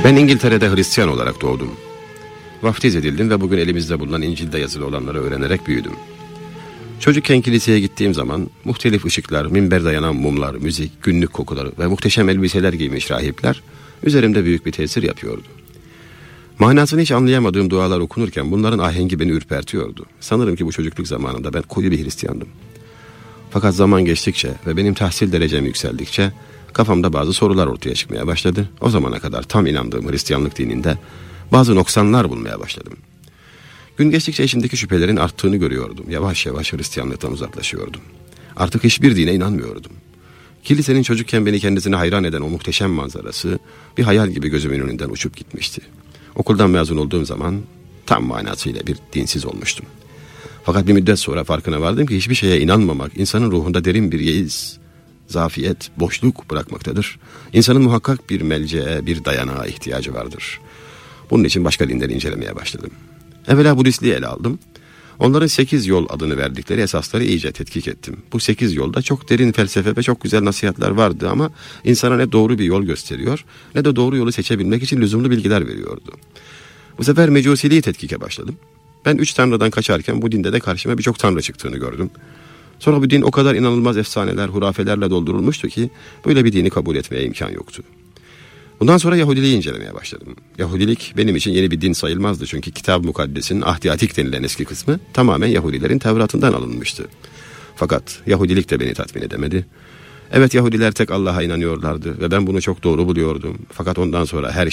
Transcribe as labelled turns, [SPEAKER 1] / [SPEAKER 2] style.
[SPEAKER 1] Ben İngiltere'de Hristiyan olarak doğdum. Vaftiz edildim ve bugün elimizde bulunan İncil'de yazılı olanları öğrenerek büyüdüm. Çocukken kiliseye gittiğim zaman muhtelif ışıklar, minberde yanan mumlar, müzik, günlük kokuları ve muhteşem elbiseler giymiş rahipler üzerimde büyük bir tesir yapıyordu. Manasını hiç anlayamadığım dualar okunurken bunların ahengi beni ürpertiyordu. Sanırım ki bu çocukluk zamanında ben koyu bir Hristiyandım. Fakat zaman geçtikçe ve benim tahsil derecem yükseldikçe kafamda bazı sorular ortaya çıkmaya başladı. O zamana kadar tam inandığım Hristiyanlık dininde bazı noksanlar bulmaya başladım. Gün geçtikçe içimdeki şüphelerin arttığını görüyordum. Yavaş yavaş Hristiyanlıktan uzaklaşıyordum. Artık hiçbir dine inanmıyordum. Kilisenin çocukken beni kendisine hayran eden o muhteşem manzarası bir hayal gibi gözümün önünden uçup gitmişti. Okuldan mezun olduğum zaman tam manasıyla bir dinsiz olmuştum. Fakat bir müddet sonra farkına vardım ki hiçbir şeye inanmamak insanın ruhunda derin bir yeis, zafiyet, boşluk bırakmaktadır. İnsanın muhakkak bir melceğe, bir dayanağa ihtiyacı vardır. Bunun için başka dinleri incelemeye başladım. Evvela Budistliği ele aldım. Onların 8 yol adını verdikleri esasları iyice tetkik ettim. Bu 8 yolda çok derin felsefe ve çok güzel nasihatler vardı ama insana ne doğru bir yol gösteriyor ne de doğru yolu seçebilmek için lüzumlu bilgiler veriyordu. Bu sefer Mecusiliği tetkike başladım. Ben 3 tanrıdan kaçarken bu dinde de karşıma birçok tanrı çıktığını gördüm. Sonra bu din o kadar inanılmaz efsaneler, hurafelerle doldurulmuştu ki böyle bir dini kabul etmeye imkan yoktu. Bundan sonra Yahudiliği incelemeye başladım. Yahudilik benim için yeni bir din sayılmazdı çünkü Kitab-ı Mukaddes'in Ahdi-Atik denilen eski kısmı tamamen Yahudilerin Tevrat'ından alınmıştı. Fakat Yahudilik de beni tatmin edemedi. Evet, Yahudiler tek Allah'a inanıyorlardı ve ben bunu çok doğru buluyordum. Fakat ondan sonra her